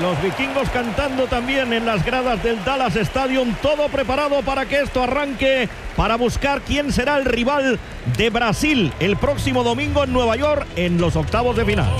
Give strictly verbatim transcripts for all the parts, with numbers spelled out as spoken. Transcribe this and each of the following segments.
los vikingos cantando también en las gradas del Dallas Stadium, todo preparado para que esto arranque, para buscar quién será el rival de Brasil el próximo domingo en Nueva York en los octavos de final.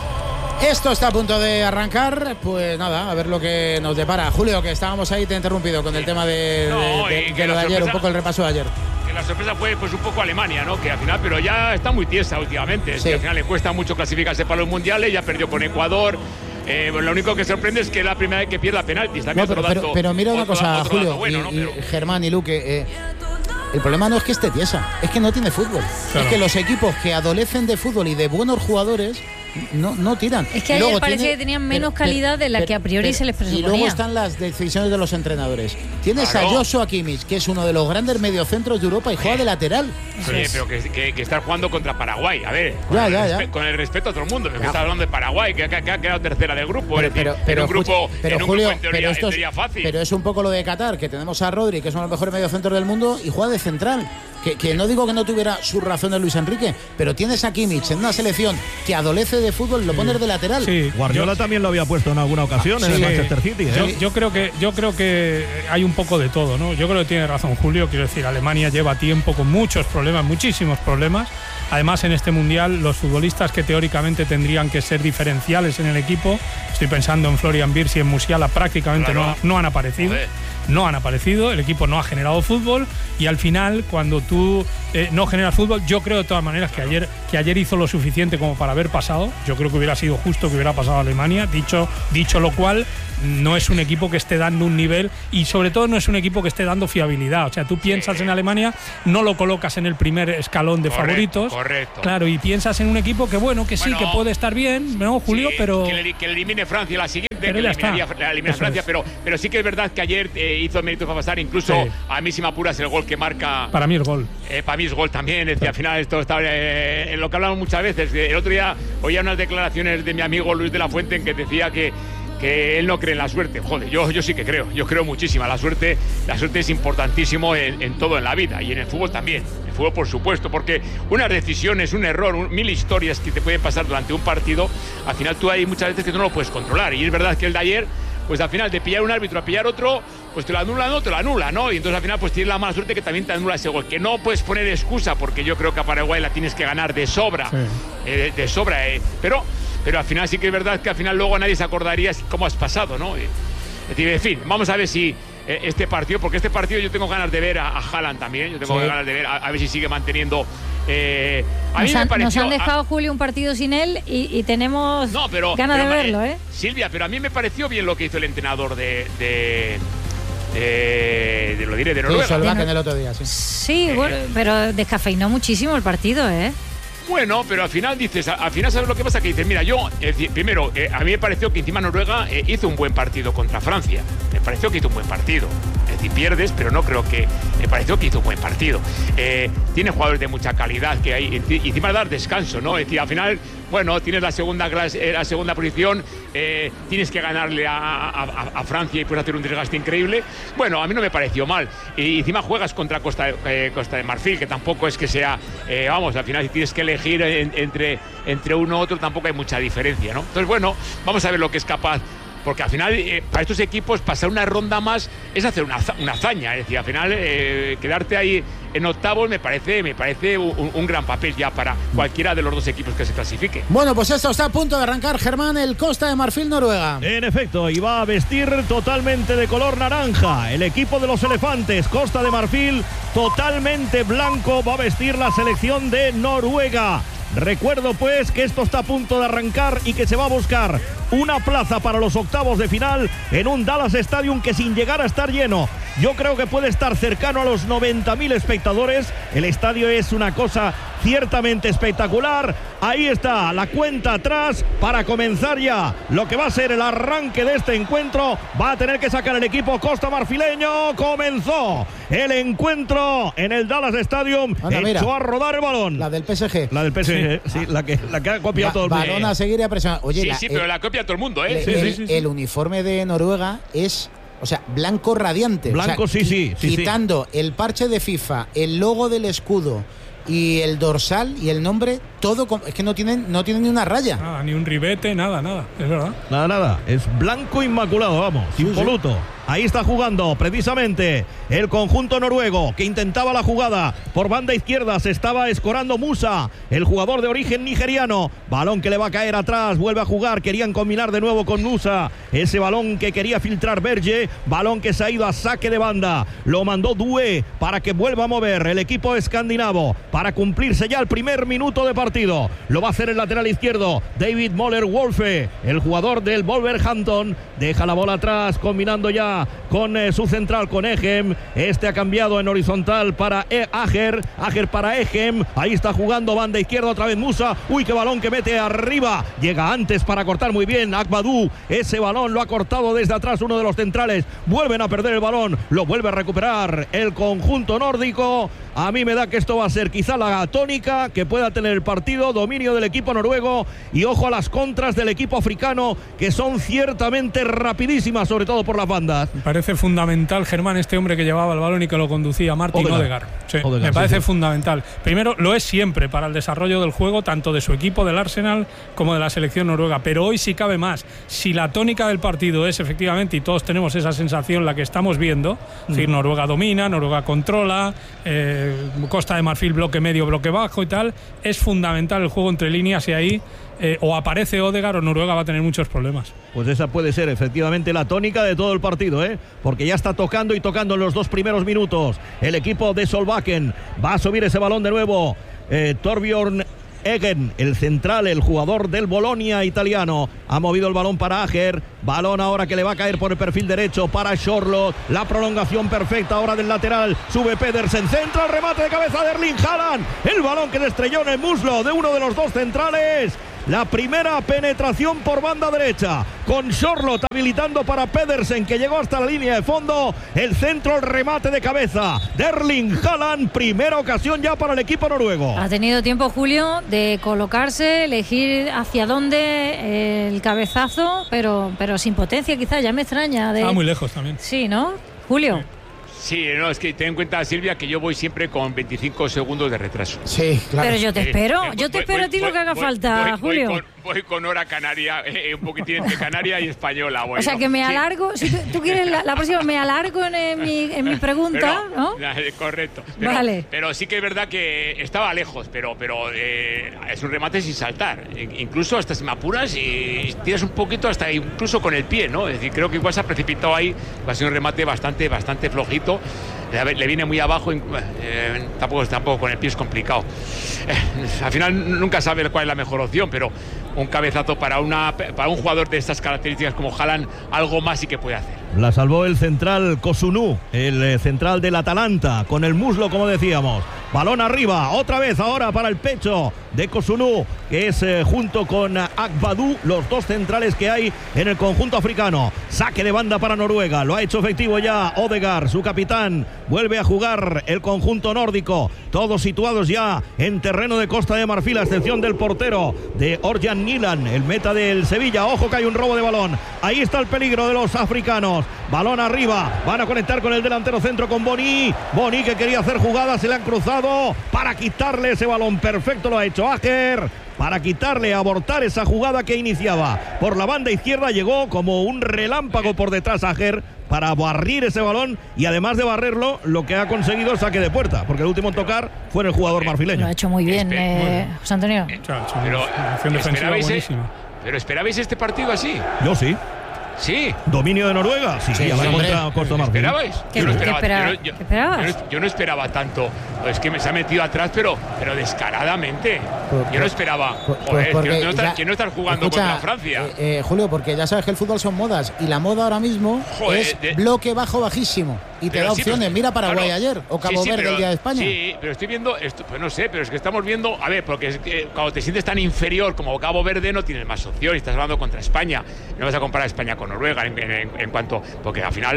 Esto está a punto de arrancar, pues nada, a ver lo que nos depara. Julio, que estábamos ahí, te he interrumpido con el tema de, no, de, de, de de lo de ayer, un poco el repaso de ayer. Que la sorpresa fue pues un poco Alemania, ¿no? Que al final, pero ya está muy tiesa últimamente. Sí. Que al final le cuesta mucho clasificarse para los mundiales, ya perdió con Ecuador. Eh, bueno, lo único que sorprende es que es la primera vez que pierde penaltis. No, pero, pero, pero mira una cosa, otro Julio, bueno, y, ¿no? y pero... Germán y Luque, eh, el problema no es que esté tiesa, es que no tiene fútbol. Claro. Es que los equipos que adolecen de fútbol y de buenos jugadores no, no tiran. Es que ayer parecía que tenían menos pero, calidad de la pero, que a priori pero, se les presuponía. Y luego están las decisiones de los entrenadores. Tienes claro. a Joshua Kimmich, que es uno de los grandes mediocentros de Europa y juega de lateral. Oye, pero que, que, que estar jugando contra Paraguay, a ver, con, ya, el, ya, respe- ya. con el respeto a todo el mundo, que está hablando de Paraguay, que, que, que ha quedado tercera del grupo. Pero, es decir, pero, pero, en un grupo, pero, en un Julio, grupo en teoría, pero, esto en teoría fácil. Pero es un poco lo de Qatar, que tenemos a Rodri, que es uno de los mejores mediocentros del mundo, y juega de central. Que, que no digo que no tuviera su razón de Luis Enrique, pero tienes a Kimmich en una selección que adolece de fútbol, lo pones de lateral. Sí, Guardiola yo, también lo había puesto en alguna ocasión ah, en sí, el Manchester City. ¿eh? Yo, yo creo que yo creo que hay un poco de todo, ¿no? Yo creo que tiene razón Julio, quiero decir, Alemania lleva tiempo con muchos problemas, muchísimos problemas. Además, en este mundial, los futbolistas que teóricamente tendrían que ser diferenciales en el equipo, estoy pensando en Florian Wirtz y en Musiala, prácticamente claro. no, no han aparecido. Joder. No han aparecido, el equipo no ha generado fútbol y al final, cuando tú eh, no generas fútbol, yo creo de todas maneras que ayer, que ayer hizo lo suficiente como para haber pasado. Yo creo que hubiera sido justo que hubiera pasado a Alemania, dicho, dicho lo cual, no es un equipo que esté dando un nivel y sobre todo no es un equipo que esté dando fiabilidad. O sea, tú piensas en Alemania, no lo colocas en el primer escalón de correcto, favoritos. Correcto. Claro, y piensas en un equipo que bueno, que bueno, sí, que puede estar bien, ¿no, Julio? Sí, pero que le, que le elimine Francia la siguiente, pero que ya eliminaría está. la elimina Francia, es. pero, pero sí que es verdad que ayer eh, hizo el mérito para pasar, incluso sí. a mí si me apuras el gol que marca. Para mí es gol. Eh, para mí es gol también, es decir, al final esto está eh, en lo que hablamos muchas veces. El otro día oía unas declaraciones de mi amigo Luis de la Fuente en que decía que que él no cree en la suerte. Joder, yo, yo sí que creo, yo creo muchísimo. La suerte, la suerte es importantísimo en, en todo en la vida y en el fútbol también. En el fútbol, por supuesto, porque unas decisiones, un error, un, mil historias que te pueden pasar durante un partido, al final tú hay muchas veces que tú no lo puedes controlar. Y es verdad que el de ayer, pues al final de pillar un árbitro a pillar otro, pues te lo anula, no, te lo anula, ¿no? Y entonces al final pues tienes la mala suerte que también te anula ese gol. Que no puedes poner excusa, porque yo creo que a Paraguay la tienes que ganar de sobra, sí. eh, de, de sobra, eh. pero... Pero al final sí que es verdad que al final luego nadie se acordaría cómo has pasado, ¿no? Es decir, en fin, vamos a ver si eh, este partido, porque este partido yo tengo ganas de ver a, a Haaland también, yo tengo sí. ganas de ver a, a ver si sigue manteniendo. Eh, a nos, mí han, me pareció, nos han dejado, a, Julio, un partido sin él y, y tenemos no, pero, ganas pero, de verlo, ¿eh? Silvia, pero a mí me pareció bien lo que hizo el entrenador de... de De, de lo diré, de Noruega. Sí, Solbakken el otro día, sí. Sí, eh, bueno, pero descafeinó muchísimo el partido, ¿eh? Bueno, pero al final dices, al final sabes lo que pasa, que dices, mira, yo, eh, primero, eh, a mí me pareció que encima Noruega eh, hizo un buen partido contra Francia. Me pareció que hizo un buen partido. Es decir, pierdes, pero no creo que... Me pareció que hizo un buen partido. Eh, tiene jugadores de mucha calidad que hay, y encima dar descanso, ¿no? Es decir, al final, bueno, tienes la segunda clase, la segunda posición, eh, tienes que ganarle a, a, a Francia y puedes hacer un desgaste increíble. Bueno, a mí no me pareció mal. Y encima juegas contra Costa de, eh, Costa de Marfil, que tampoco es que sea... Eh, vamos, al final si tienes que elegir en, entre, entre uno u otro tampoco hay mucha diferencia, ¿no? Entonces, bueno, vamos a ver lo que es capaz. Porque al final, eh, para estos equipos, pasar una ronda más es hacer una, una hazaña. Es decir, al final, eh, quedarte ahí en octavos me parece, me parece un, un gran papel ya para cualquiera de los dos equipos que se clasifique. Bueno, pues esto está a punto de arrancar, Germán, el Costa de Marfil, Noruega. En efecto, y va a vestir totalmente de color naranja. El equipo de los elefantes, Costa de Marfil, totalmente blanco, va a vestir la selección de Noruega. Recuerdo pues que esto está a punto de arrancar y que se va a buscar una plaza para los octavos de final en un Dallas Stadium que, sin llegar a estar lleno, yo creo que puede estar cercano a los noventa mil espectadores. El estadio es una cosa ciertamente espectacular. Ahí está la cuenta atrás para comenzar ya lo que va a ser el arranque de este encuentro. Va a tener que sacar el equipo costa marfileño. Comenzó el encuentro en el Dallas Stadium. Anda, echó mira, a rodar el balón. La del P S G. La del P S G, sí, sí, la, que, la que ha copiado ba todo el mundo. Balón a seguir y a presionar. Oye, sí, la, sí, el, pero la copia todo el mundo, ¿eh? El, sí, el, sí, sí, sí. el uniforme de Noruega es... O sea, blanco radiante. Blanco, o sea, sí, sí, sí. Quitando sí. el parche de FIFA, el logo del escudo y el dorsal y el nombre, todo, es que no tienen, no tienen ni una raya. Nada, ni un ribete, nada, nada, es verdad. Nada, nada, es blanco inmaculado, vamos, Sí, impoluto. sí. Ahí está jugando precisamente el conjunto noruego que intentaba la jugada por banda izquierda. Se estaba escorando Musa, el jugador de origen nigeriano. Balón que le va a caer atrás, vuelve a jugar. Querían combinar de nuevo con Musa. Ese balón que quería filtrar Berge. Balón que se ha ido a saque de banda. Lo mandó Due para que vuelva a mover el equipo escandinavo para cumplirse ya el primer minuto de partido. Lo va a hacer el lateral izquierdo David Moller Wolfe, el jugador del Wolverhampton. Deja la bola atrás, combinando ya con eh, su central, con Egem. Este ha cambiado en horizontal para e Ager. Ager para Egem. Ahí está jugando banda izquierda otra vez Musa. Uy, qué balón que mete arriba. Llega antes para cortar muy bien Akbadou. Ese balón lo ha cortado desde atrás uno de los centrales. Vuelven a perder el balón. Lo vuelve a recuperar el conjunto nórdico. A mí me da que esto va a ser quizá la tónica que pueda tener el partido. Dominio del equipo noruego y ojo a las contras del equipo africano, que son ciertamente rapidísimas, sobre todo por las bandas. Me parece fundamental, Germán, este hombre que llevaba el balón y que lo conducía, Martin Odegaard. Sí, Odegaard, me parece sí, sí. fundamental. Primero, lo es siempre para el desarrollo del juego, tanto de su equipo, del Arsenal, como de la selección noruega. Pero hoy sí cabe más. Si la tónica del partido es efectivamente, y todos tenemos esa sensación, la que estamos viendo, mm. es decir, Noruega domina, Noruega controla, eh, Costa de Marfil bloque medio, bloque bajo y tal, es fundamental el juego entre líneas, y ahí eh, o aparece Odegaard o Noruega va a tener muchos problemas. Pues esa puede ser efectivamente la tónica de todo el partido, ¿eh? Porque ya está tocando y tocando en los dos primeros minutos. El equipo de Solbakken va a subir ese balón de nuevo. Eh, Torbjörn Eggen, el central, el jugador del Bolonia italiano, ha movido el balón para Ager. Balón ahora que le va a caer por el perfil derecho para Schorlot. La prolongación perfecta ahora del lateral. Sube Pedersen, centra el remate de cabeza de Erling Haaland. El balón que le estrelló en el muslo de uno de los dos centrales. La primera penetración por banda derecha, con Schorlot habilitando para Pedersen, que llegó hasta la línea de fondo. El centro, el remate de cabeza de Erling Haaland. Primera ocasión ya para el equipo noruego. Ha tenido tiempo, Julio, de colocarse, elegir hacia dónde el cabezazo, pero, pero sin potencia quizás, ya me extraña. De... Está muy lejos también. Sí, ¿no, Julio? Sí. Sí, no, es que ten en cuenta, Silvia, que yo voy siempre con veinticinco segundos de retraso. Sí, claro. Pero yo te espero, Eh, yo te voy, espero voy, a ti voy, lo que haga voy, falta, voy, Julio. Voy con, voy con hora canaria, eh, un poquitín entre canaria y española. Voy, o sea, ¿no? que me Sí. alargo, si tú, tú quieres la, la próxima, me alargo en, en, mi, en mi pregunta, Pero, ¿no? Correcto. Pero, Vale. Pero sí que es verdad que estaba lejos, pero, pero eh, es un remate sin saltar. Incluso hasta si me apuras y tiras un poquito, hasta incluso con el pie, ¿no? Es decir, creo que igual se ha precipitado ahí, va a ser un remate bastante, bastante flojito. Le viene muy abajo, eh, tampoco, tampoco con el pie es complicado. Eh, al final nunca sabe cuál es la mejor opción, pero un cabezazo para, una, para un jugador de estas características como Haaland, algo más sí que puede hacer. La salvó el central Kosunu, el eh, central del Atalanta, con el muslo, como decíamos. Balón arriba, otra vez ahora para el pecho de Kosunu, que es eh, junto con Akbadou, los dos centrales que hay en el conjunto africano. Saque de banda para Noruega, lo ha hecho efectivo ya Odegaard, su capitán. Vuelve a jugar el conjunto nórdico, todos situados ya en terreno de Costa de Marfil, a excepción del portero de Orjan Nilan, el meta del Sevilla. Ojo que hay un robo de balón, ahí está el peligro de los africanos. Balón arriba, van a conectar con el delantero centro, con Boni. Boni, que quería hacer jugada, se le han cruzado para quitarle ese balón. Perfecto lo ha hecho Ager, para quitarle, abortar esa jugada que iniciaba por la banda izquierda. Llegó como un relámpago por detrás Ager para barrir ese balón, y además de barrerlo, lo que ha conseguido es saque de puerta, porque el último en tocar fue el jugador marfileño. Lo ha hecho muy bien, eh, José Antonio. O sea, Pero, una acción defensiva ¿esperabais, buenísima. pero ¿esperabais este partido así? Yo sí. Sí. Dominio de Noruega, sí, Sí, a la hombre. contra Costa de Marfil. ¿Esperabais? ¿Qué- Yo no qué esperaba, espera- yo no- yo- qué esperabas? yo no- yo no esperaba tanto. Es que me se ha metido atrás, pero, pero descaradamente. Pues- Yo no esperaba. Pues- Joder, porque quiero no estar, ya- quiero no estar jugando escucha, contra Francia. eh, eh, Julio, porque ya sabes que el fútbol son modas, y la moda ahora mismo Joder, es de- bloque bajo bajísimo, y te Pero da sí, opciones. pero- Mira Paraguay claro. ayer, o Cabo Sí, sí, Verde pero- el día de España. Sí, pero estoy viendo, esto, pues no sé, pero es que estamos viendo, a ver, porque es que cuando te sientes tan inferior como Cabo Verde no tienes más opción, y estás hablando contra España. No vas a comparar España con Noruega en, en- en cuanto, porque al final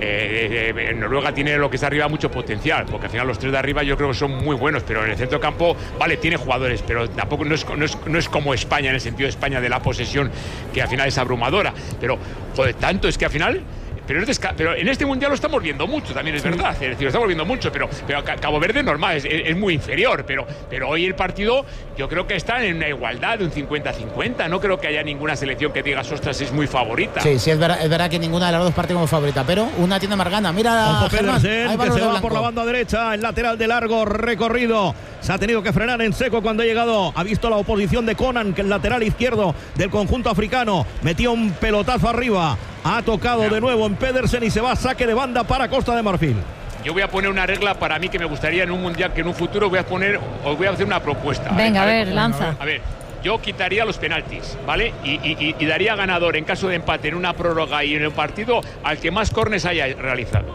eh, eh, Noruega tiene lo que está arriba mucho potencial, porque al final los tres de arriba yo creo que son muy buenos, pero en el centro campo, vale, tiene jugadores, pero tampoco no es, no es, no es como España, en el sentido de España de la posesión, que al final es abrumadora. Pero, joder, tanto es que al final pero, es pero en este mundial lo estamos viendo mucho, también es sí. verdad. Es decir, lo estamos viendo mucho, pero, pero Cabo Verde normal, es, es muy inferior. Pero, pero hoy el partido, yo creo que está en una igualdad de un cincuenta cincuenta. No creo que haya ninguna selección que digas, ostras, es muy favorita. Sí, sí, es verdad, es verdad que ninguna de las dos parte como favorita, pero una tiene más gana. Mira, Germán, que se va por la banda derecha, el lateral de largo recorrido. Se ha tenido que frenar en seco cuando ha llegado. Ha visto la oposición de Conan, que el lateral izquierdo del conjunto africano metía un pelotazo arriba. Ha tocado de nuevo en Pedersen y se va a saque de banda para Costa de Marfil. Yo voy a poner una regla para mí que me gustaría en un mundial, que en un futuro voy a poner, os voy a hacer una propuesta. Venga, a ver, a ver, a ver lanza. A ver, yo quitaría los penaltis, ¿vale? Y, y, y daría ganador en caso de empate en una prórroga y en el partido al que más córners haya realizado.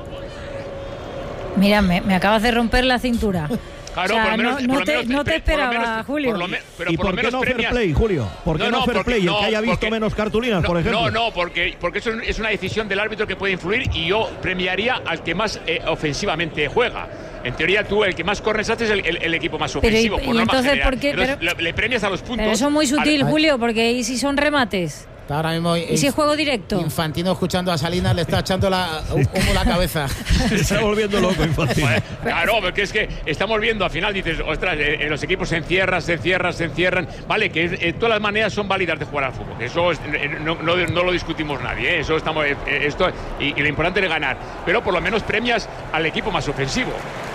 Mira, me, me acabas de romper la cintura. Claro, o sea, por lo menos, no, no, por lo te, menos, no te esperaba, menos, Julio. Por lo me, pero ¿Y por, por lo qué menos no premias... fair play, Julio? ¿Por qué no, no, no fair porque, play? El no, que haya visto porque, menos cartulinas, no, por ejemplo. No, no, porque, porque eso es una decisión del árbitro que puede influir y yo premiaría al que más eh, ofensivamente juega. En teoría, tú, el que más corres haces es el, el, el equipo más ofensivo. Pero, y, por y entonces, general. ¿por qué? Entonces, pero, le, le premias a los puntos. Pero eso es muy sutil, a, Julio, porque ¿y si son remates? Ahora mismo, ¿Y si es juego directo? Infantino, escuchando a Salinas, le está echando la, humo la cabeza. Se está volviendo loco, Infantino. Pues, claro, porque es que estamos viendo, al final dices, ostras, eh, los equipos se encierran, se encierran, se encierran. Vale, que eh, todas las maneras son válidas de jugar al fútbol. Eso es, eh, no, no, no lo discutimos nadie. Eh, eso estamos, eh, esto, y, y lo importante es ganar. Pero por lo menos premias al equipo más ofensivo.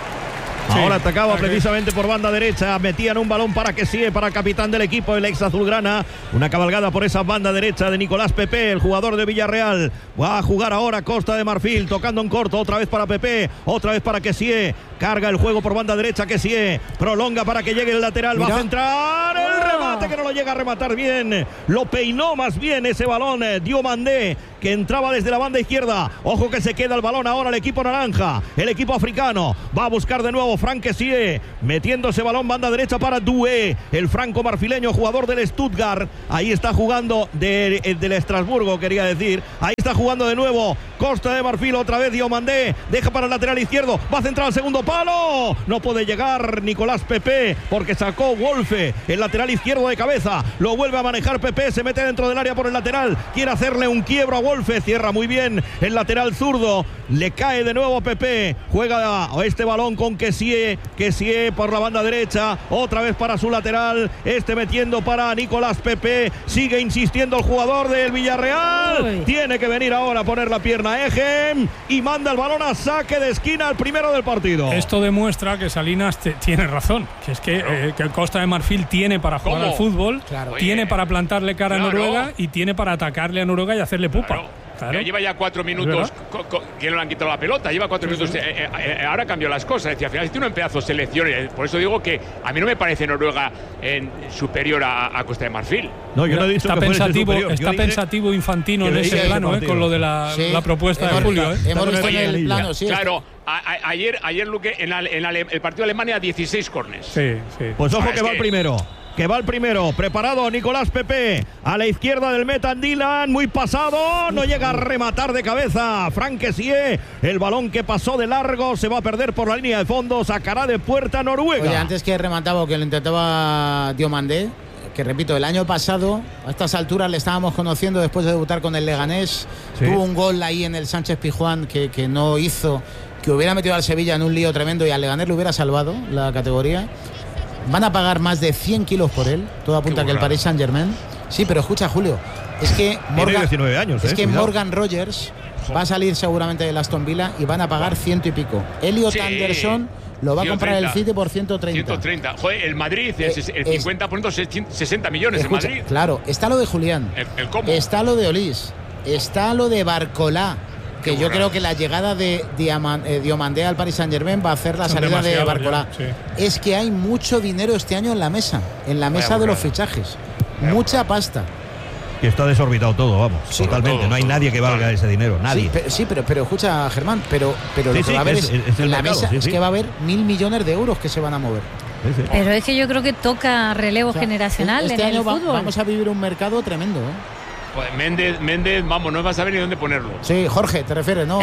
Sí. Ahora atacaba precisamente por banda derecha. Metían un balón para que sigue para el capitán del equipo, el ex azulgrana. Una cabalgada por esa banda derecha de Nicolás Pepe, el jugador de Villarreal. Va a jugar ahora Costa de Marfil, tocando en corto. Otra vez para Pepe, otra vez para Kessie. Carga el juego por banda derecha, Kessie. Prolonga para que llegue el lateral. Mira. Va a centrar el remate que no lo llega a rematar bien. Lo peinó más bien ese balón. Diomandé, que entraba desde la banda izquierda. Ojo que se queda el balón ahora el equipo naranja. El equipo africano va a buscar de nuevo Frank Kessie, metiendo ese balón banda derecha para Doué, el franco marfileño, jugador del Stuttgart. Ahí está jugando de, del Estrasburgo, quería decir. Ahí está jugando de nuevo Costa de Marfil, otra vez Diomandé, deja para el lateral izquierdo, va a centrar al segundo palo. No puede llegar Nicolás Pepe porque sacó Wolfe, el lateral izquierdo de cabeza. Lo vuelve a manejar Pepe, se mete dentro del área por el lateral, quiere hacerle un quiebro a Wolfe, cierra muy bien el lateral zurdo. Le cae de nuevo Pepe, juega este balón con Kessie, Kessie por la banda derecha, otra vez para su lateral, este metiendo para Nicolás Pepe, sigue insistiendo el jugador del Villarreal. Uy. Tiene que venir ahora a poner la pierna Ejem y manda el balón a saque de esquina al primero del partido. Esto demuestra que Salinas te, tiene razón, que es que, claro. eh, que el Costa de Marfil tiene para jugar ¿Cómo? al fútbol, claro. tiene Oye, para plantarle cara claro. a Noruega y tiene para atacarle a Noruega y hacerle pupa. Claro. Claro. Lleva ya cuatro minutos que no le han quitado la pelota. Lleva cuatro sí, minutos. Sí. Eh, eh, ahora cambió las cosas. Es decir, al final tiene un pedazo de selección. Por eso digo que a mí no me parece Noruega en, superior a, a Costa de Marfil. No, yo no he dicho está que pensativo, superior. está pensativo Infantino en ese plano, eh, con lo de la, sí. la propuesta hemos, de Julio. Eh. Hemos visto en el plano, sí. Claro. A, a, ayer, ayer Luque, en, la, en la, el partido de Alemania, dieciséis córners. Sí, sí. Pues ojo que va el primero. Que va el primero, preparado Nicolás Pepe, a la izquierda del Metan Dylan, muy pasado, no llega a rematar de cabeza Frank Kessie, el balón que pasó de largo, se va a perder por la línea de fondo, sacará de puerta Noruega. Oye, antes que remataba o que lo intentaba Diomandé, que repito, el año pasado a estas alturas le estábamos conociendo después de debutar con el Leganés, ¿sí? Tuvo un gol ahí en el Sánchez Pizjuán que, que no hizo, que hubiera metido al Sevilla en un lío tremendo y al Leganés le hubiera salvado la categoría. Van a pagar más de cien kilos por él. Todo apunta que el Paris Saint-Germain. Sí, pero escucha, Julio. Es que Morgan, diecinueve años, es eh, que cuidado. Morgan Rogers va a salir seguramente del Aston Villa y van a pagar ciento y pico. Elliot sí. Anderson lo va a comprar el City por ciento treinta. ciento treinta. Joder, el Madrid, eh, el cincuenta por ciento, sesenta millones escucha, en Madrid. Claro, está lo de Julián. El, el cómo. Está lo de Olís. Está lo de Barcolá. Que yo creo que la llegada de Diamant, eh, Diomandé al Paris Saint-Germain va a hacer la Son salida de Barcolá. Ya, sí. Es que hay mucho dinero este año en la mesa, en la mesa de los fichajes. Vaya Mucha burrada. pasta. Que está desorbitado todo, vamos, sí, totalmente. Todo, no hay todo, nadie que valga ese dinero, nadie. Sí, pero, sí, pero, pero escucha, Germán, pero, pero sí, lo que sí, va a haber es, es, es en la mercado, mesa sí, es sí. que va a haber mil millones de euros que se van a mover. Sí, sí. Pero es que yo creo que toca relevo o sea, generacional este en año el va, fútbol. Vamos a vivir un mercado tremendo, ¿eh? Pues Méndez, Méndez, vamos, no vas a saber ni dónde ponerlo. Sí, Jorge, te refieres, ¿no?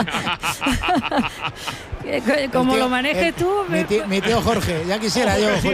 Como tío, lo manejes el, tú. Mi tío, mi tío Jorge, ya quisiera yo, Julio.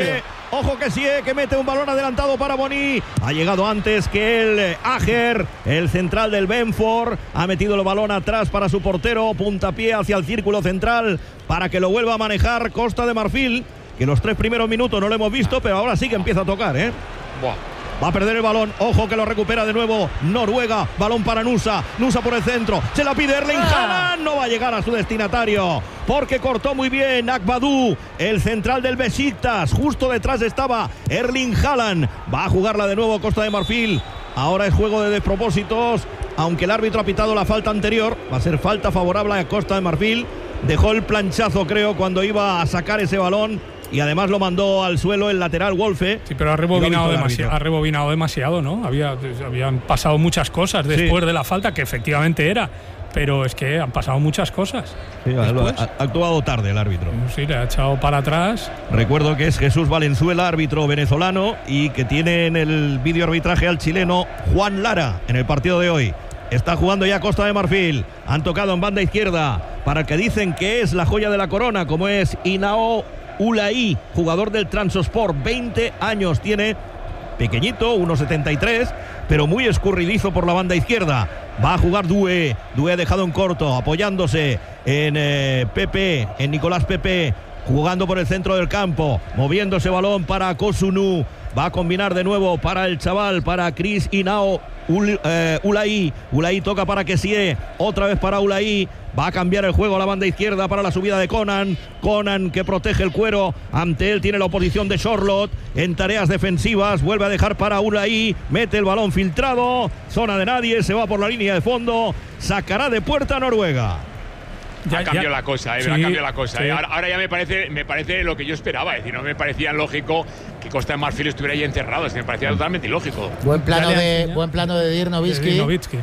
Ojo que sí, que mete un balón adelantado para Boni. Ha llegado antes que el Ager, el central del Benford. Ha metido el balón atrás para su portero. Puntapié hacia el círculo central para que lo vuelva a manejar Costa de Marfil. Que los tres primeros minutos no lo hemos visto, pero ahora sí que empieza a tocar, ¿eh? Buah. Va a perder el balón, ojo que lo recupera de nuevo Noruega, balón para Nusa, Nusa por el centro, se la pide Erling Haaland, no va a llegar a su destinatario, porque cortó muy bien Akbadou, el central del Besiktas, justo detrás estaba Erling Haaland, va a jugarla de nuevo Costa de Marfil, ahora es juego de despropósitos, aunque el árbitro ha pitado la falta anterior, va a ser falta favorable a Costa de Marfil, dejó el planchazo creo cuando iba a sacar ese balón, y además lo mandó al suelo el lateral Wolfe. Sí, pero ha rebobinado, demasiado, ha rebobinado demasiado, ¿no? Había, habían pasado muchas cosas después sí. de la falta, que efectivamente era, pero es que han pasado muchas cosas. Sí, ha, ha actuado tarde el árbitro. Sí, le ha echado para atrás. Recuerdo que es Jesús Valenzuela, árbitro venezolano, y que tiene en el vídeo arbitraje al chileno Juan Lara en el partido de hoy. Está jugando ya Costa de Marfil. Han tocado en banda izquierda para el que dicen que es la joya de la corona, como es Inao Ulaí, jugador del Transosport, veinte años tiene, pequeñito, uno setenta y tres, pero muy escurridizo por la banda izquierda. Va a jugar Due, Due dejado en corto, apoyándose en eh, Pepe, en Nicolás Pepe, jugando por el centro del campo, moviendo ese balón para Kosunu. Va a combinar de nuevo para el chaval, para Chris Inao Ul, eh, Ulaí. Ulaí toca para Kessie, otra vez para Ulaí. Va a cambiar el juego a la banda izquierda para la subida de Conan. Conan que protege el cuero. Ante él tiene la oposición de Charlotte en tareas defensivas. Vuelve a dejar para Ulaí. Mete el balón filtrado. Zona de nadie. Se va por la línea de fondo. Sacará de puerta Noruega. Ya, ha cambiado ya. la cosa, eh, sí, ha cambiado la cosa. Sí. Eh. Ahora, ahora ya me parece, me parece lo que yo esperaba. Es decir, no me parecía lógico que Costa de Marfil estuviera ahí encerrado. Es que me parecía mm. totalmente ilógico. Buen plano de, buen plano de Dirk Nowitzki. Nowitzki.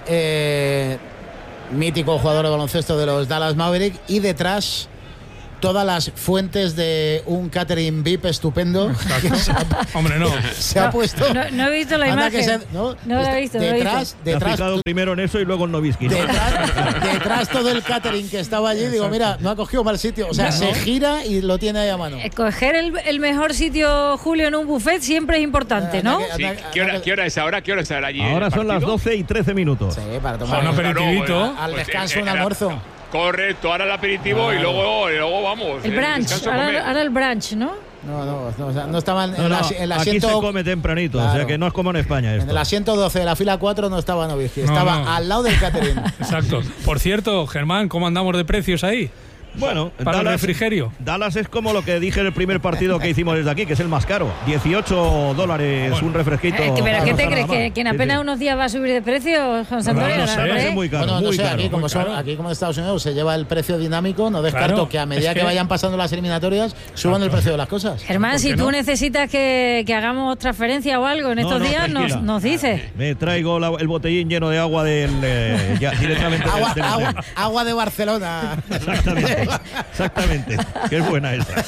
Eh, mítico jugador de baloncesto de los Dallas Mavericks. Y detrás todas las fuentes de un catering V I P estupendo. Ha, Hombre, no. Se ha no, puesto. No, no he visto la imagen. Se, no, no la he visto. Detrás, no detrás. Se ha fijado primero en eso y luego en Nowitzki. ¿No? Detrás, detrás todo el catering que estaba allí. Digo, mira, no ha cogido mal sitio. O sea, no. se gira y lo tiene ahí a mano. Coger el, el mejor sitio, Julio, en un buffet siempre es importante, ¿no? Sí. ¿Qué, hora, ¿Qué hora es ahora? ¿Qué hora es ahora allí? Ahora son las doce y trece minutos. Sí, para tomar un aperitivito. Al, al descanso, un almuerzo. Correcto, ahora el aperitivo ah, y luego, y luego vamos. El brunch, ahora, ahora el brunch, ¿no? No, no, no, o sea, no estaban no, en, no, la, en el asiento. Aquí se come tempranito, claro. O sea que no es como en España esto. En el asiento doce de la fila cuatro no estaba Nowitzki, no, estaba no. al lado del catering. Exacto. Por cierto, Germán, ¿cómo andamos de precios ahí? Bueno, para Dallas, el refrigerio. Dallas es como lo que dije en el primer partido que hicimos desde aquí, que es el más caro. dieciocho dólares bueno. un refresquito. Eh, ¿Pero qué te crees? ¿Que, ¿Que en apenas sí, sí. unos días va a subir de precio, José Antonio? No, no sé, es muy caro. Bueno, no muy sé, caro, aquí, como muy son, caro. aquí como en Estados Unidos se lleva el precio dinámico, no descarto claro, que a medida es que, que vayan pasando las eliminatorias suban Exacto. el precio de las cosas. Germán, si no? tú necesitas que, que hagamos transferencia o algo en estos no, no, días, nos, nos dices. Me traigo la, el botellín lleno de agua del eh, ya, directamente agua, del, del agua, agua de Barcelona. Exactamente. Exactamente. Qué buena esa.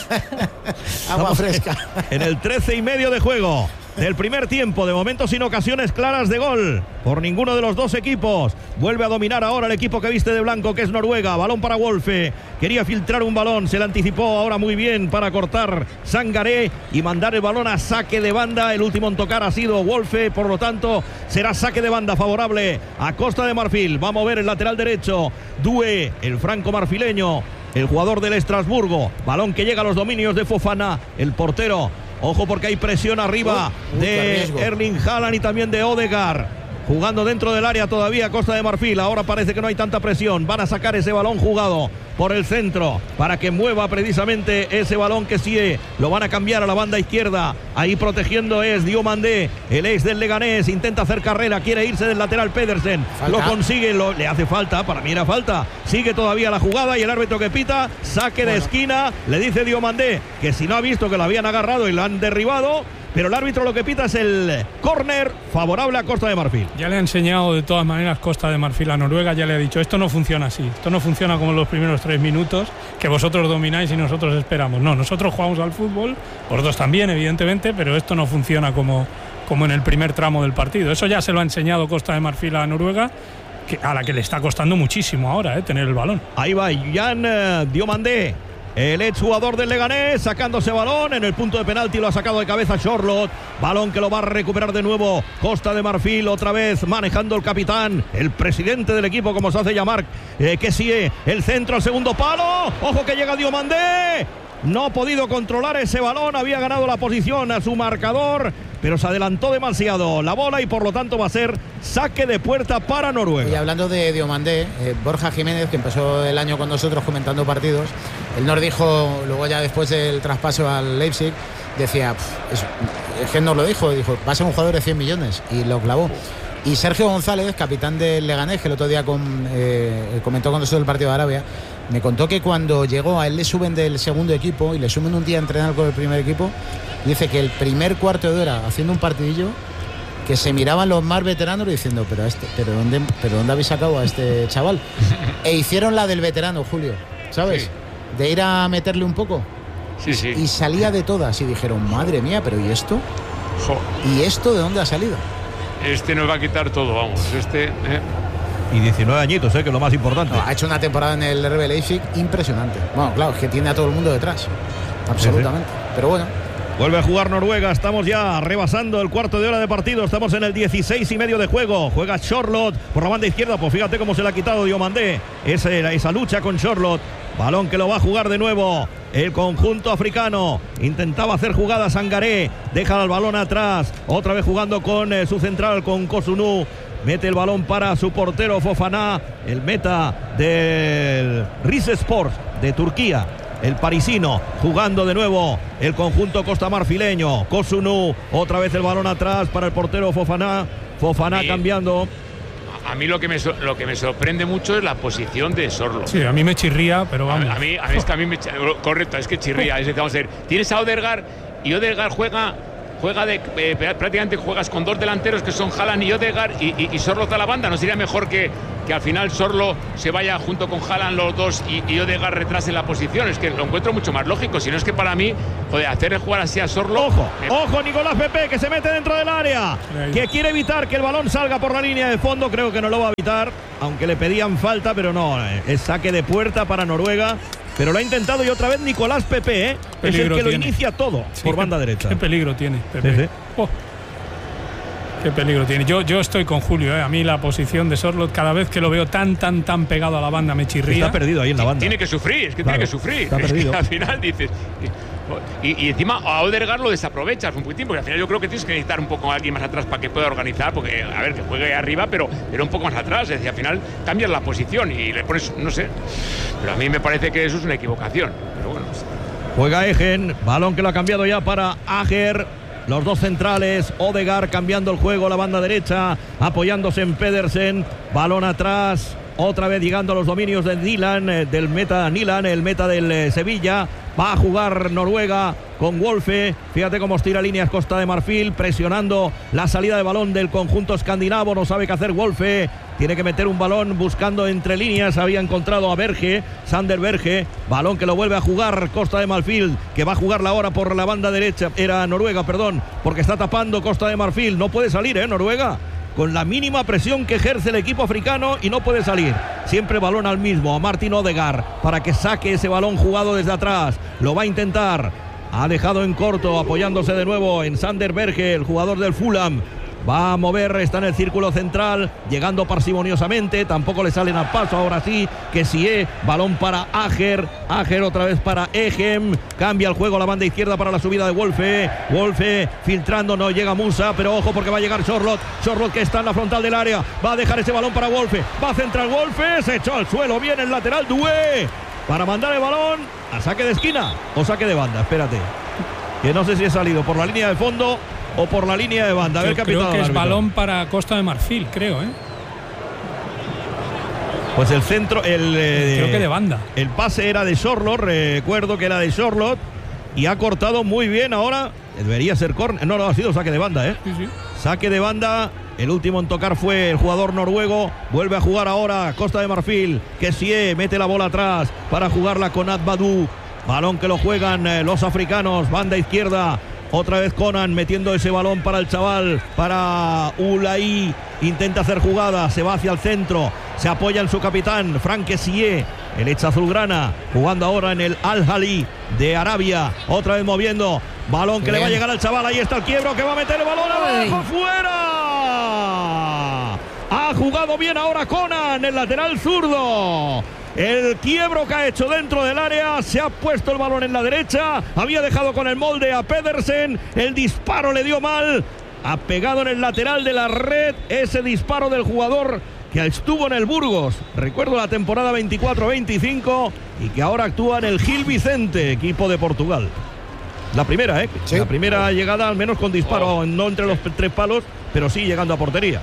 Agua fresca. En el trece y medio de juego del primer tiempo, de momento sin ocasiones claras de gol por ninguno de los dos equipos. Vuelve a dominar ahora el equipo que viste de blanco, que es Noruega. Balón para Wolfe, quería filtrar un balón, se le anticipó ahora muy bien para cortar Sangaré y mandar el balón a saque de banda. El último en tocar ha sido Wolfe, por lo tanto será saque de banda favorable a Costa de Marfil. Va a mover el lateral derecho Due, el franco marfileño, el jugador del Estrasburgo. Balón que llega a los dominios de Fofana, el portero. Ojo porque hay presión arriba uh, uh, de Erling Haaland y también de Odegaard. Jugando dentro del área todavía Costa de Marfil. Ahora parece que no hay tanta presión. Van a sacar ese balón jugado por el centro para que mueva precisamente ese balón que sí lo van a cambiar a la banda izquierda. Ahí protegiendo es Diomandé, el ex del Leganés. Intenta hacer carrera, quiere irse del lateral Pedersen. ¿Falta? Lo consigue, lo, le hace falta. Para mí era falta. Sigue todavía la jugada y el árbitro que pita, saque bueno. de esquina. Le dice Diomandé que si no ha visto que lo habían agarrado y lo han derribado. Pero el árbitro lo que pita es el córner favorable a Costa de Marfil. Ya le ha enseñado de todas maneras Costa de Marfil a Noruega, ya le ha dicho, esto no funciona así, esto no funciona como en los primeros tres minutos, que vosotros domináis y nosotros esperamos. No, nosotros jugamos al fútbol, vosotros también, evidentemente, pero esto no funciona como, como en el primer tramo del partido. Eso ya se lo ha enseñado Costa de Marfil a Noruega, que, a la que le está costando muchísimo ahora, eh, tener el balón. Ahí va Jan uh, Diomandé. el exjugador del Leganés, sacándose balón en el punto de penalti, lo ha sacado de cabeza Sorloth, balón que lo va a recuperar de nuevo Costa de Marfil, otra vez manejando el capitán, el presidente del equipo, como se hace llamar, eh, que sigue el centro al segundo palo, ojo que llega Diomandé, no ha podido controlar ese balón, había ganado la posición a su marcador, pero se adelantó demasiado la bola y por lo tanto va a ser saque de puerta para Noruega. Y hablando de Diomandé, eh, Borja Jiménez, que empezó el año con nosotros comentando partidos, él nos dijo, luego ya después del traspaso al Leipzig, decía, es, es que nos lo dijo, dijo, va a ser un jugador de cien millones, y lo clavó. Y Sergio González, capitán del Leganés, que el otro día con, eh, comentó con nosotros el partido de Arabia, me contó que cuando llegó a él le suben del segundo equipo y le suben un día a entrenar con el primer equipo, dice que el primer cuarto de hora haciendo un partidillo, que se miraban los más veteranos diciendo, pero este, pero dónde, pero dónde habéis sacado a este chaval, e hicieron la del veterano, Julio, ¿sabes? Sí. De ir a meterle un poco. Sí, sí. Y salía de todas y dijeron, madre mía, pero ¿y esto? Jo. ¿Y esto de dónde ha salido? Este nos va a quitar todo, vamos. Este. Eh. Y diecinueve añitos, eh, que es lo más importante. No, ha hecho una temporada en el R B Leipzig impresionante. Bueno, claro, es que tiene a todo el mundo detrás. Absolutamente. Sí, sí. Pero bueno. Vuelve a jugar Noruega, estamos ya rebasando el cuarto de hora de partido, estamos en el dieciséis y medio de juego, juega Sorloth por la banda izquierda, pues fíjate cómo se le ha quitado Diomandé, esa, esa lucha con Sorloth, balón que lo va a jugar de nuevo el conjunto africano, intentaba hacer jugadas Sangaré, deja el balón atrás, otra vez jugando con eh, su central, con Kosunu, mete el balón para su portero Fofana, el meta del Rizespor de Turquía. El parisino jugando de nuevo el conjunto costamarfileño. Kosunu, otra vez el balón atrás para el portero Fofana. Fofana cambiando. A mí lo que me so, lo que me sorprende mucho es la posición de Sorloth. Sí, a mí me chirría, pero vamos. A, a, mí, a mí es que a mí me correcto, es que chirría. Es que vamos a ver, tienes a Odegaard y Odegaard juega juega de eh, prácticamente juegas con dos delanteros que son Haaland y Odegaard y, y, y Sorloth a la banda. ¿No sería mejor que, que al final Sorloth se vaya junto con Haaland los dos y, y Odegaard retrase la posición? Es que lo encuentro mucho más lógico. Si no es que para mí, joder, hacerle jugar así a Sorloth. Ojo, me... ojo, Nicolás Pepe, que se mete dentro del área, que quiere evitar que el balón salga por la línea de fondo. Creo que no lo va a evitar, aunque le pedían falta, pero no, es saque de puerta para Noruega. Pero lo ha intentado y otra vez Nicolás Pepe, ¿eh? Es el que lo tiene. Inicia todo sí, por banda derecha. Qué peligro tiene Pepe. Sí, sí. Oh, qué peligro tiene. Yo, yo estoy con Julio, ¿eh? A mí la posición de Sorloth, cada vez que lo veo tan, tan, tan pegado a la banda, me chirría. Está perdido ahí en la banda. Tiene que sufrir, es que claro, tiene que sufrir. Está perdido. Es que al final dices... Y, y encima a Odegaard lo desaprovechas un poquitín, porque al final yo creo que tienes que necesitar un poco a alguien más atrás para que pueda organizar, porque a ver, que juegue arriba, pero, pero un poco más atrás, es decir, al final cambias la posición y le pones, no sé, pero a mí me parece que eso es una equivocación, pero bueno. Juega Egen, balón que lo ha cambiado ya para Ager, los dos centrales, Odegaard cambiando el juego, la banda derecha, apoyándose en Pedersen, balón atrás, otra vez llegando a los dominios de Dylan, eh, del meta Nilan, el meta del eh, Sevilla. Va a jugar Noruega con Wolfe. Fíjate cómo estira líneas Costa de Marfil, presionando la salida de balón del conjunto escandinavo. No sabe qué hacer Wolfe. Tiene que meter un balón buscando entre líneas. Había encontrado a Berge, Sander Berge. Balón que lo vuelve a jugar Costa de Marfil, que va a jugarla ahora por la banda derecha. Era Noruega, perdón, porque está tapando Costa de Marfil. No puede salir, ¿eh? Noruega, con la mínima presión que ejerce el equipo africano, y no puede salir. Siempre balón al mismo, a Martin Odegaard, para que saque ese balón jugado desde atrás. Lo va a intentar. Ha dejado en corto, apoyándose de nuevo en Sander Berge, el jugador del Fulham. Va a mover, está en el círculo central, llegando parsimoniosamente, tampoco le salen al paso, ahora sí, que sí es, balón para Ager, Ager otra vez para Egem, cambia el juego a la banda izquierda para la subida de Wolfe, Wolfe filtrando, no llega Musa, pero ojo porque va a llegar Sorloth, Sorloth que está en la frontal del área, va a dejar ese balón para Wolfe, va a centrar Wolfe, se echó al suelo, viene el lateral Doué, para mandar el balón a saque de esquina o saque de banda, espérate, que no sé si he salido por la línea de fondo o por la línea de banda. A ver, capitán. Creo que es balón para Costa de Marfil, creo, ¿eh? Pues el centro, el eh, creo que de banda. El pase era de Sorloth, recuerdo que era de Sorloth y ha cortado muy bien ahora. Debería ser córner. No, no, ha sido saque de banda, ¿eh? Sí, sí. Saque de banda. El último en tocar fue el jugador noruego. Vuelve a jugar ahora Costa de Marfil. Kessie mete la bola atrás para jugarla con Adbadou. Balón que lo juegan eh, los africanos. Banda izquierda. Otra vez Conan metiendo ese balón para el chaval, para Ulai, intenta hacer jugada, se va hacia el centro, se apoya en su capitán, Franck Kessié, el ex azulgrana, jugando ahora en el Al-Ahly de Arabia, otra vez moviendo, balón que Bien. le va a llegar al chaval, ahí está el quiebro que va a meter el balón abajo, fuera. Ha jugado bien ahora Conan, el lateral zurdo. El quiebro que ha hecho dentro del área, se ha puesto el balón en la derecha, había dejado con el molde a Pedersen, el disparo le dio mal, ha pegado en el lateral de la red ese disparo del jugador que estuvo en el Burgos, recuerdo la temporada veinticuatro veinticinco, y que ahora actúa en el Gil Vicente, equipo de Portugal. La primera, ¿eh? Sí. La primera llegada, al menos con disparo, oh. no entre los tres palos, pero sí llegando a portería.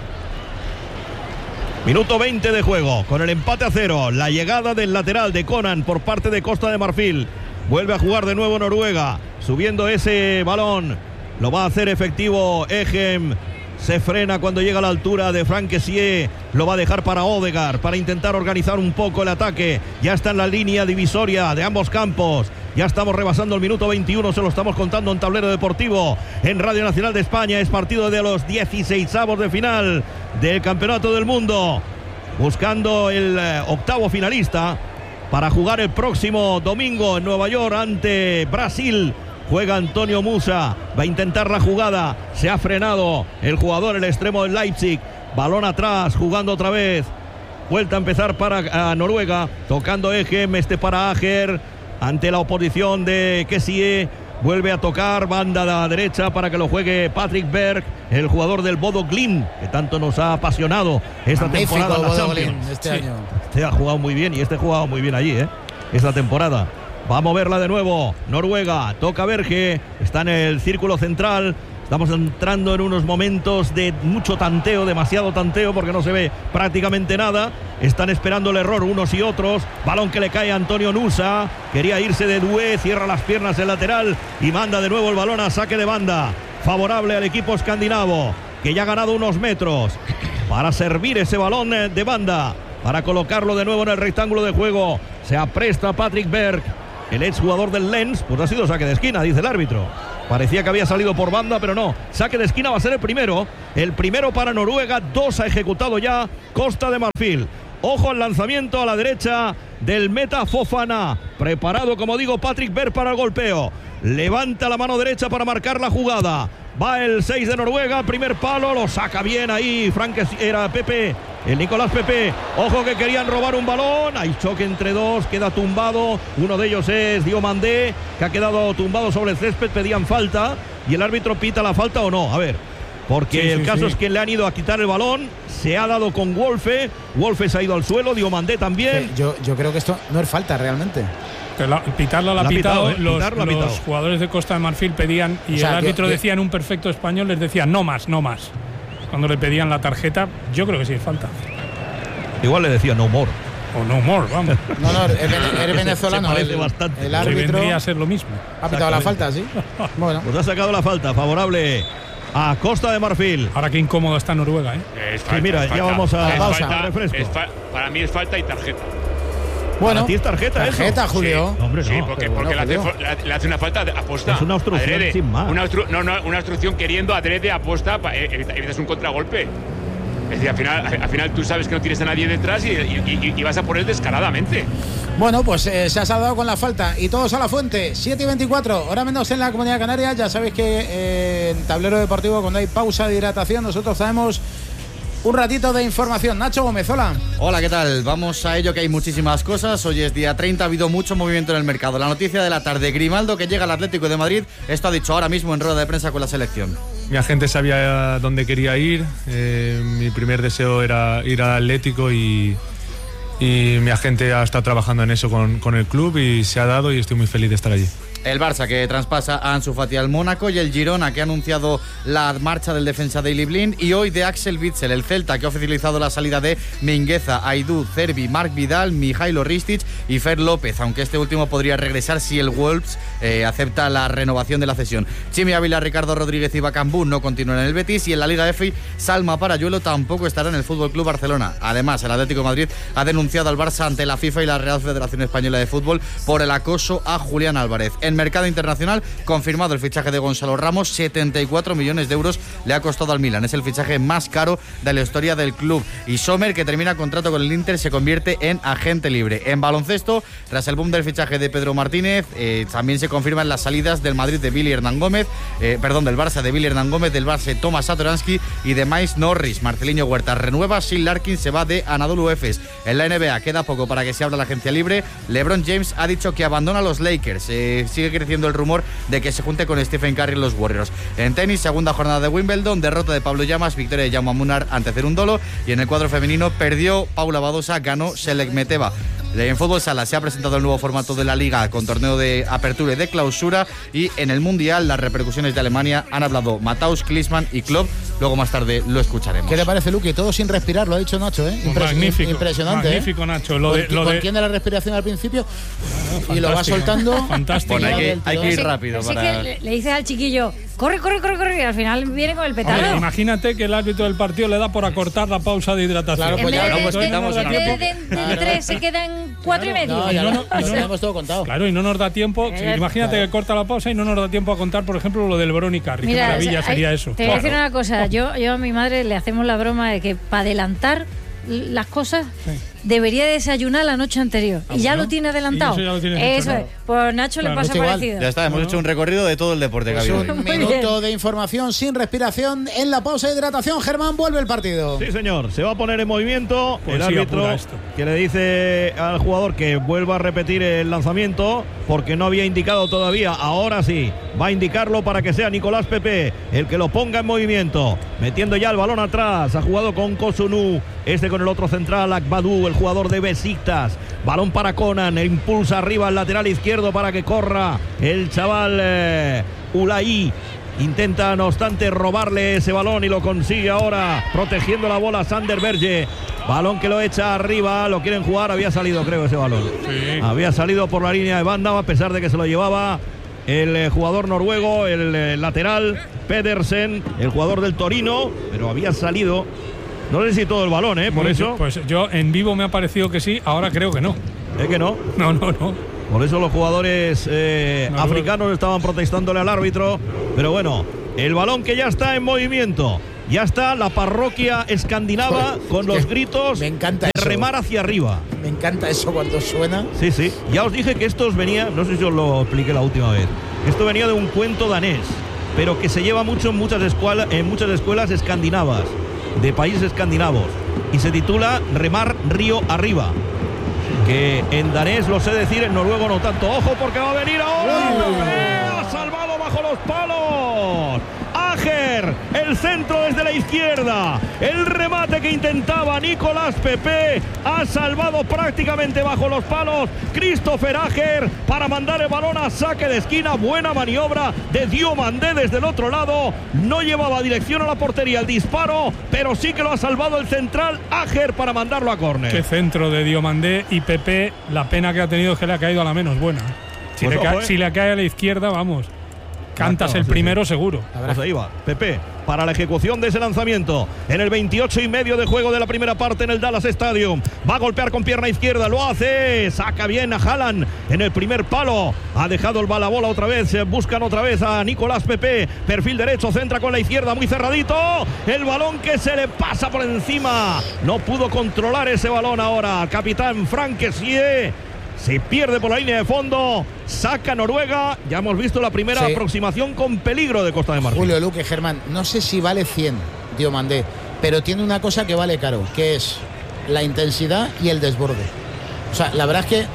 Minuto veinte de juego, con el empate a cero, la llegada del lateral de Conan por parte de Costa de Marfil. Vuelve a jugar de nuevo Noruega, subiendo ese balón, lo va a hacer efectivo Egem. Se frena cuando llega a la altura de Franck Kessié, lo va a dejar para Odegaard, para intentar organizar un poco el ataque. Ya está en la línea divisoria de ambos campos. Ya estamos rebasando el minuto veintiuno, se lo estamos contando en Tablero Deportivo, en Radio Nacional de España. Es partido de los dieciseisavos de final del Campeonato del Mundo, buscando el eh, octavo finalista para jugar el próximo domingo en Nueva York ante Brasil. Juega Antonio Musa, va a intentar la jugada, se ha frenado el jugador, el extremo del Leipzig, balón atrás, jugando otra vez, vuelta a empezar para uh, Noruega, tocando Egem, este para Ager, ante la oposición de Kessié, vuelve a tocar, banda de la derecha para que lo juegue Patrick Berg, el jugador del Bodo Glimt, que tanto nos ha apasionado esta Magnífico temporada en la Bodo Champions. Glimt este sí. año. Este ha jugado muy bien y este ha jugado muy bien allí, ¿eh? esta temporada. Va a moverla de nuevo Noruega, toca Berge, está en el círculo central. Estamos entrando en unos momentos de mucho tanteo, demasiado tanteo, porque no se ve prácticamente nada. Están esperando el error unos y otros. Balón que le cae a Antonio Nusa, quería irse de Doué, cierra las piernas el lateral y manda de nuevo el balón a saque de banda, favorable al equipo escandinavo, que ya ha ganado unos metros para servir ese balón de banda, para colocarlo de nuevo en el rectángulo de juego. Se apresta Patrick Berg, el exjugador del Lens. Pues ha sido saque de esquina, dice el árbitro. Parecía que había salido por banda, pero no. Saque de esquina va a ser el primero. El primero para Noruega. Dos ha ejecutado ya Costa de Marfil. Ojo al lanzamiento a la derecha del meta Fofana. Preparado, como digo, Patrick Berg para el golpeo. Levanta la mano derecha para marcar la jugada. Va el seis de Noruega, primer palo, lo saca bien ahí Frank, era Pepe, el Nicolás Pepe. Ojo que querían robar un balón, hay choque entre dos, queda tumbado. Uno de ellos es Diomandé, que ha quedado tumbado sobre el césped, pedían falta y el árbitro pita la falta o no, a ver. Porque sí, el sí, caso sí. es que le han ido a quitar el balón, se ha dado con Wolfe, Wolfe se ha ido al suelo, Diomandé también. Sí, yo, yo creo que esto no es falta realmente. La, pitarla la ha pitado, pitado, ¿eh? los, Pitarlo los pitado. jugadores de Costa de Marfil pedían y o sea, el árbitro que, decía en un perfecto español, les decía no más, no más. Cuando le pedían la tarjeta, yo creo que sí es falta. Igual le decía no more. O no more, vamos. No, no, eres venezolano. Se, se el, bastante. El árbitro vendría a ser lo mismo. Ha pitado la falta, sí. Bueno. Pues ha sacado la falta, favorable a Costa de Marfil. Ahora qué incómodo está Noruega, ¿eh? Es falta, sí, mira, es ya falta. vamos a es pausa, falta, refresco. Es fa para mí es falta y tarjeta. Bueno, ¿a ti es tarjeta, tarjeta eso? Julio. Sí, hombre, no, sí porque, porque bueno, le, hace, le hace una falta de aposta. Es una obstrucción adrede. sin más. Una, obstru no, no, una obstrucción queriendo adrede aposta, evitas un contragolpe. Es decir, al final, al final tú sabes que no tienes a nadie detrás y, y, y, y vas a por él descaradamente. Bueno, pues eh, se ha saldado con la falta y todos a la fuente. siete y veinticuatro, hora menos en la Comunidad Canaria. Ya sabéis que eh, en Tablero Deportivo, cuando hay pausa de hidratación, nosotros traemos un ratito de información. Nacho Gómez, hola. Hola, ¿qué tal? Vamos a ello, que hay muchísimas cosas. Hoy es día treinta, ha habido mucho movimiento en el mercado. La noticia de la tarde, Grimaldo, que llega al Atlético de Madrid. Esto ha dicho ahora mismo en rueda de prensa con la selección. Mi agente sabía dónde quería ir. Eh, mi primer deseo era ir al Atlético y, y mi agente ha estado trabajando en eso con, con el club y se ha dado y estoy muy feliz de estar allí. El Barça, que traspasa a Ansu Fati al Mónaco, y el Girona, que ha anunciado la marcha del defensa Daley Blind, y hoy de Axel Witsel, el Celta, que ha oficializado la salida de Mingueza, Aidú, Cervi, Marc Vidal, Mijailo Ristic y Fer López, aunque este último podría regresar si el Wolves eh, acepta la renovación de la cesión. Chimi Ávila, Ricardo Rodríguez y Bacambú no continúan en el Betis, y en la Liga F Salma Parayuelo tampoco estará en el Fútbol Club Barcelona. Además, el Atlético de Madrid ha denunciado al Barça ante la FIFA y la Real Federación Española de Fútbol por el acoso a Julián Álvarez. En mercado internacional, confirmado el fichaje de Gonzalo Ramos, setenta y cuatro millones de euros le ha costado al Milan. Es el fichaje más caro de la historia del club. Y Sommer, que termina contrato con el Inter, se convierte en agente libre. En baloncesto, tras el boom del fichaje de Pedro Martínez, eh, también se confirman las salidas del Madrid de Billy Hernán Gómez, eh, perdón, del Barça de Billy Hernán Gómez, del Barça Tomás Satoransky y de Miles Norris. Marceliño Huerta renueva, Sil Larkin se va de Anadolu Efes. En la N B A queda poco para que se abra la agencia libre. LeBron James ha dicho que abandona los Lakers. Eh, sigue creciendo el rumor de que se junte con Stephen Curry en los Warriors. En tenis, segunda jornada de Wimbledon, derrota de Pablo Llamas, victoria de Jaume Munar ante Cerundolo. Y en el cuadro femenino perdió Paula Badosa, ganó Selekmeteva. En fútbol sala se ha presentado el nuevo formato de la Liga con torneo de apertura y de clausura, y en el Mundial las repercusiones de Alemania han hablado Matthaus, Klinsmann y Klopp. Luego más tarde lo escucharemos. ¿Qué te parece, Luqui? Todo sin respirar, lo ha dicho Nacho, ¿eh? Impres magnífico, impresionante. Magnífico, ¿eh? Nacho. Lo de, lo de... Contiene la respiración al principio no, y lo va soltando. Fantástico. Bueno, hay que, hay que ir rápido. Así para... que le, le dices al chiquillo, corre, corre, corre, corre, y al final viene con el petardo. Hombre, imagínate que el árbitro del partido le da por acortar la pausa de hidratación. Claro, pues en ya vez no, de, pues de, quitamos en una vez hora. de, de, de tres se queda en cuatro Claro, y medio. No, ya Y no, no, no, y lo no- tenemos todo contado. Claro, y no nos da tiempo. Eh, Imagínate claro. que corta la pausa y no nos da tiempo a contar, por ejemplo, lo del Verónica. Qué Mira, maravilla o sea, sería hay- eso. Te voy a decir Claro. una cosa. Yo, yo a mi madre le hacemos la broma de que para adelantar las cosas Sí. debería desayunar la noche anterior. Ah, y ya bueno. lo tiene adelantado. Y eso ya lo tienes Eso hecho, es. claro. Pues Nacho Claro. le pasa Pues igual, parecido. Ya está, hemos hecho un recorrido de todo el deporte que ha Pues habido un hoy. Muy minuto bien. de información sin respiración en la pausa de hidratación. Germán, vuelve el partido. Sí, señor. Se va a poner en movimiento el Poesía árbitro pura esto. que le dice al jugador que vuelva a repetir el lanzamiento porque no había indicado todavía. Ahora sí, va a indicarlo para que sea Nicolás Pepe el que lo ponga en movimiento. Metiendo ya el balón atrás. Ha jugado con Kosunu. Este con el otro central, Akbadou, el jugador de Besiktas. Balón para Conan. Impulsa arriba al lateral izquierdo para que corra el chaval eh, Ulai. Intenta, no obstante, robarle ese balón y lo consigue ahora, protegiendo la bola Sander Berge. Balón que lo echa arriba, lo quieren jugar, había salido, creo, ese balón. Sí. Había salido por la línea de banda, a pesar de que se lo llevaba el eh, jugador noruego, el eh, lateral, Pedersen, el jugador del Torino, pero había salido. No sé si todo el balón, ¿eh? Por Muy eso. bien. Pues yo en vivo me ha parecido que sí, ahora creo que no. Es que no. No, no, no. Por eso los jugadores eh, No, africanos estaban protestándole al árbitro. Pero bueno, el balón que ya está en movimiento. Ya está la parroquia escandinava con los gritos Me encanta de eso. remar hacia arriba. Me encanta eso cuando suena. Sí, sí. Ya os dije que esto os venía, no sé si os lo expliqué la última vez. Esto venía de un cuento danés, pero que se lleva mucho en muchas, escuela, en muchas escuelas escandinavas, de países escandinavos. Y se titula Remar río arriba. Que en danés lo sé decir, en noruego no tanto. Ojo porque va a venir ahora. Pepe ha salvado bajo los palos. Ager, el centro desde la izquierda. El remate que intentaba Nicolás Pepe ha salvado prácticamente bajo los palos Christopher Ager para mandar el balón a saque de esquina. Buena maniobra de Diomandé desde el otro lado. No llevaba dirección a la portería el disparo, pero sí que lo ha salvado el central Ager para mandarlo a córner. Qué centro de Diomandé y Pepe, la pena que ha tenido es que le ha caído a la menos buena. Si, Pues le, ojo, cae, eh. si le cae a la izquierda, vamos, cantas Claro, el sí, primero sí. seguro. Pues ahí va, Pepe, para la ejecución de ese lanzamiento. En el veintiocho y medio de juego de la primera parte en el Dallas Stadium. Va a golpear con pierna izquierda, lo hace. Saca bien a Haaland en el primer palo. Ha dejado el balabola otra vez. Buscan otra vez a Nicolás Pepe. Perfil derecho, centra con la izquierda, muy cerradito. El balón que se le pasa por encima. No pudo controlar ese balón ahora. El capitán Frank Kessie. Se pierde por la línea de fondo, saca Noruega. Ya hemos visto la primera Sí. aproximación con peligro de Costa de Marfil. Julio, Luque, Germán, no sé si vale cien, Diomandé, pero tiene una cosa que vale caro, que es la intensidad y el desborde. O sea, la verdad es que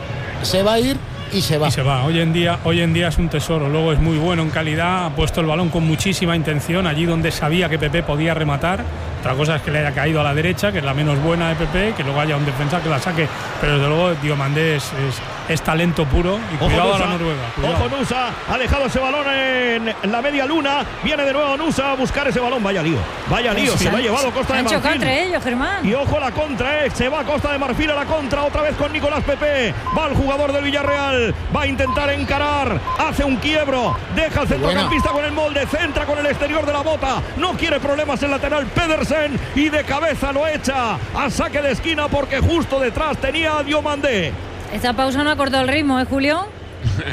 se va a ir y se va. Y se va. Hoy en día, hoy en día es un tesoro. Luego es muy bueno en calidad. Ha puesto el balón con muchísima intención allí donde sabía que Pepe podía rematar. Otra cosa es que le haya caído a la derecha, que es la menos buena de Pepe, que luego haya un defensa que la saque. Pero desde luego Diomandé es, es, es talento puro. Y cuidado a la Noruega. Cuidado. Ojo Nusa, ha dejado ese balón en la media luna. Viene de nuevo Nusa a buscar ese balón. Vaya lío, vaya lío, se lo ha llevado Costa de Han chocado Marfil. entre ellos, Germán. Y ojo la contra, eh. Se va Costa de Marfil a la contra, otra vez con Nicolás Pepe. Va el jugador del Villarreal, va a intentar encarar, hace un quiebro, deja al centrocampista con el molde, centra con el exterior de la bota, no quiere problemas el lateral Pedersen y de cabeza lo echa a saque de esquina porque justo detrás tenía a Diomandé. Esta pausa no ha cortado el ritmo, ¿eh, Julio?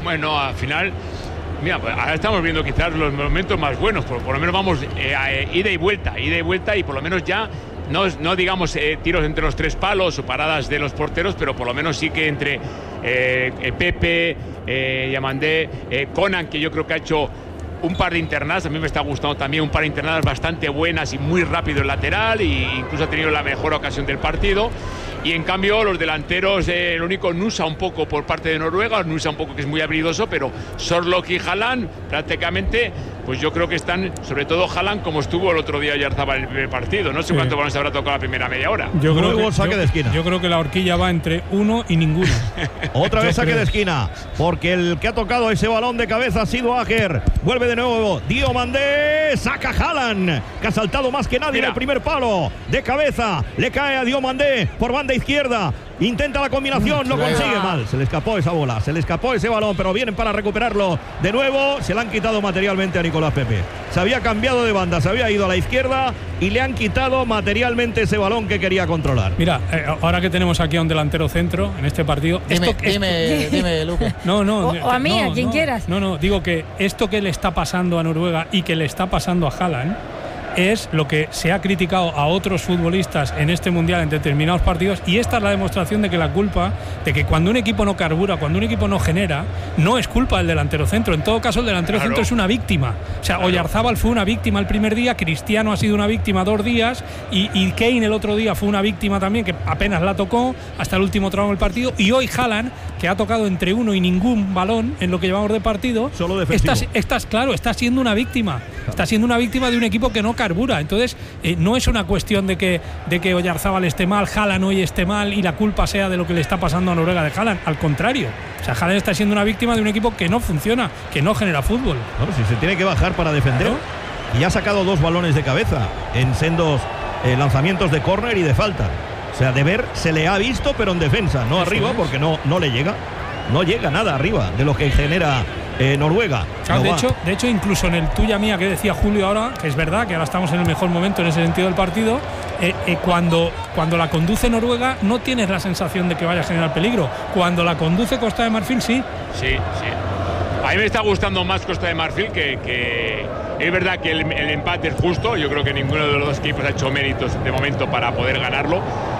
Bueno, al final, mira, pues ahora estamos viendo quizás los momentos más buenos, por, por lo menos vamos eh, a, eh, ida y vuelta, ida y vuelta, y por lo menos ya no, no digamos eh, tiros entre los tres palos o paradas de los porteros, pero por lo menos sí que entre eh, eh, Pepe, eh, Diomandé, eh, Conan, que yo creo que ha hecho un par de internadas, a mí me está gustando también un par de internadas bastante buenas y muy rápido el lateral, e incluso ha tenido la mejor ocasión del partido. Y en cambio los delanteros, eh, el único Nusa un poco por parte de Noruega, Nusa un poco que es muy habilidoso, pero Sorloth y Haaland prácticamente, pues yo creo que están, sobre todo Haaland, como estuvo el otro día Oyarzabal en el primer partido. No sé sí. cuántos balones habrá tocado la primera media hora. Yo creo, que, saque yo, de esquina. yo creo que la horquilla va entre uno y ninguno. Otra vez saque creo. de esquina, porque el que ha tocado ese balón de cabeza ha sido Ajer. Vuelve de nuevo Diomandé, saca Haaland, que ha saltado más que nadie Mira. en el primer palo. De cabeza, le cae a Diomandé por banda izquierda. Intenta la combinación, no consigue, mal. Se le escapó esa bola, se le escapó ese balón, pero vienen para recuperarlo de nuevo. Se le han quitado materialmente a Nicolás Pepe. Se había cambiado de banda, se había ido a la izquierda y le han quitado materialmente ese balón que quería controlar. Mira, eh, ahora que tenemos aquí a un delantero centro en este partido. Dime, esto, dime, esto, dime, Luque. No, no. O, o a mí, no, a quien no, quieras. No, no, digo que esto que le está pasando a Noruega y que le está pasando a Haaland es lo que se ha criticado a otros futbolistas en este mundial en determinados partidos, y esta es la demostración de que la culpa de que cuando un equipo no carbura, cuando un equipo no genera, no es culpa del delantero centro. En todo caso, el delantero claro. centro es una víctima. O sea, claro. Oyarzabal fue una víctima el primer día, Cristiano ha sido una víctima dos días y, y Kane el otro día fue una víctima también, que apenas la tocó hasta el último tramo del partido, y hoy Haaland, que ha tocado entre uno y ningún balón en lo que llevamos de partido, solo defensivo. Estás, estás, claro, está siendo una víctima. Está siendo una víctima de un equipo que no carbura. Entonces, eh, no es una cuestión de que, de que Oyarzabal esté mal, Haaland hoy esté mal y la culpa sea de lo que le está pasando a Noruega de Haaland. Al contrario. O sea, Haaland está siendo una víctima de un equipo que no funciona, que no genera fútbol. No, si se tiene que bajar para defender. Claro. Y ha sacado dos balones de cabeza en sendos eh, lanzamientos de córner y de falta. O sea, de ver se le ha visto, pero en defensa, no Eso arriba, es. porque no, no le llega. No llega nada arriba de lo que genera eh, Noruega. Claro, no de, hecho, de hecho, incluso en el tuya mía que decía Julio ahora, que es verdad que ahora estamos en el mejor momento en ese sentido del partido, eh, eh, cuando, cuando la conduce Noruega no tienes la sensación de que vaya a generar peligro. Cuando la conduce Costa de Marfil, sí. Sí, sí. A mí me está gustando más Costa de Marfil que... que... Es verdad que el, el empate es justo. Yo creo que ninguno de los dos equipos ha hecho méritos de momento para poder ganarlo.